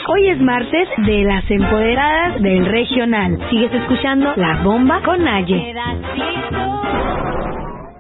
Hoy es martes de las empoderadas del regional. Sigues escuchando La Bomba con Naye. Pedacito